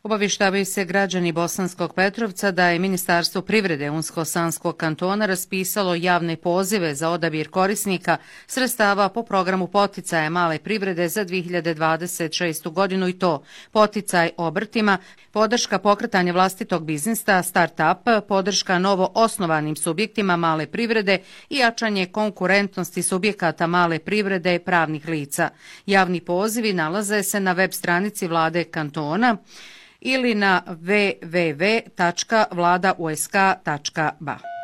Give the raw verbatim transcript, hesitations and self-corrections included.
Obavještavaju se građani Bosanskog Petrovca da je Ministarstvo privrede Unsko-Sanskog kantona raspisalo javne pozive za odabir korisnika sredstava po programu poticaja male privrede za dvije hiljade dvadeset šestu godinu i to poticaj obrtima, podrška pokretanja vlastitog biznisa, start-up, podrška novo osnovanim subjektima male privrede i jačanje konkurentnosti subjekata male privrede pravnih lica. Javni pozivi nalaze se na web stranici vlade kantona ili na w w w tačka vlada u s k tačka b a.